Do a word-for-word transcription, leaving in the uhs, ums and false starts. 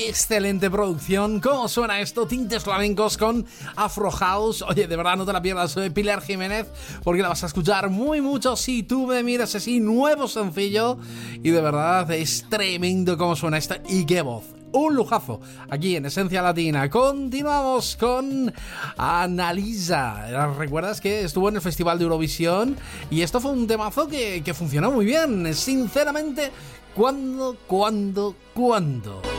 Excelente producción. ¿Cómo suena esto? Tintes flamencos con Afro House. Oye, de verdad no te la pierdas. Soy Pilar Jiménez, porque la vas a escuchar muy mucho si tú me miras así. Nuevo sencillo. Y de verdad es tremendo cómo suena esto. Y qué voz. Un lujazo. Aquí en Esencia Latina. Continuamos con Annalisa. ¿Recuerdas que estuvo en el Festival de Eurovisión? Y esto fue un temazo que, que funcionó muy bien. Sinceramente, ¿cuándo, cuándo, cuándo?